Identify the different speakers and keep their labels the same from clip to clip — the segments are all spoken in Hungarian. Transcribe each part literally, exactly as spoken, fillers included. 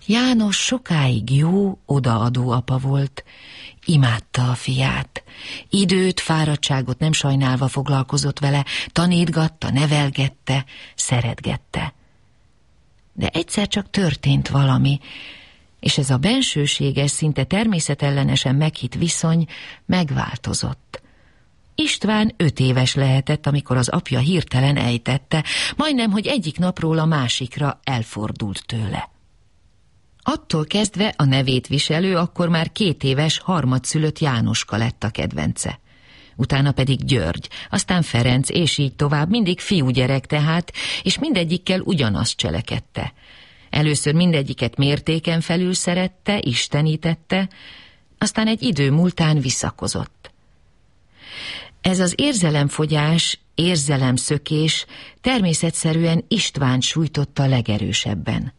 Speaker 1: János sokáig jó, odaadó apa volt, imádta a fiát. Időt, fáradtságot nem sajnálva foglalkozott vele, tanítgatta, nevelgette, szeretgette. De egyszer csak történt valami, és ez a bensőséges, szinte természetellenesen meghitt viszony megváltozott. István öt éves lehetett, amikor az apja hirtelen ejtette, majdnem, hogy egyik napról a másikra elfordult tőle. Attól kezdve a nevét viselő, akkor már két éves harmadszülött Jánoska lett a kedvence. Utána pedig György, aztán Ferenc, és így tovább, mindig fiúgyerek tehát, és mindegyikkel ugyanazt cselekedte. Először mindegyiket mértéken felül szerette, istenítette, aztán egy idő múltán visszakozott. Ez az érzelemfogyás, érzelemszökés természetszerűen Istvánt sújtotta legerősebben.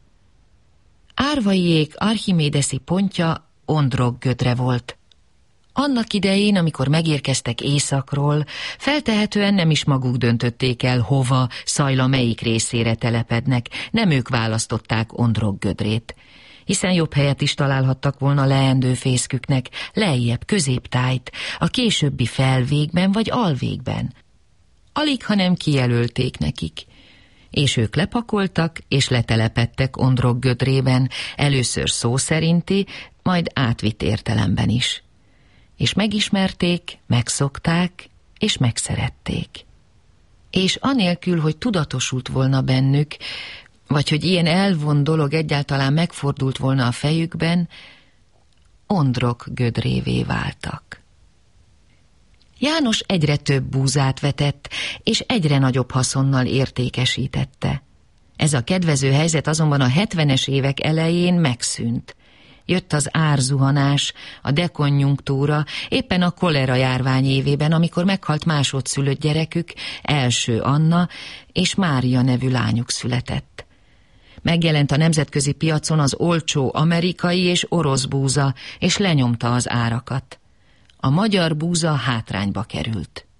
Speaker 1: Árvaiék archimédeszi pontja Ondrok-Gödre volt. Annak idején, amikor megérkeztek északról, feltehetően nem is maguk döntötték el, hova, Szajla melyik részére telepednek, nem ők választották Ondrok-Gödrét, hiszen jobb helyet is találhattak volna leendő fészküknek, lejjebb, középtájt, a későbbi felvégben vagy alvégben. Alig, ha nem kijelölték nekik. És ők lepakoltak, és letelepedtek Ondrok-Gödrében, először szó szerinti, majd átvitt értelemben is. És megismerték, megszokták, és megszerették. És anélkül, hogy tudatosult volna bennük, vagy hogy ilyen elvont dolog egyáltalán megfordult volna a fejükben, Ondrok-Gödrévé váltak. János egyre több búzát vetett, és egyre nagyobb haszonnal értékesítette. Ez a kedvező helyzet azonban a hetvenes évek elején megszűnt. Jött az árzuhanás, a dekonjunktúra, éppen a kolera járvány évében, amikor meghalt másodszülött gyerekük, első Anna, és Mária nevű lányuk született. Megjelent a nemzetközi piacon az olcsó amerikai és orosz búza, és lenyomta az árakat. A magyar búza hátrányba került.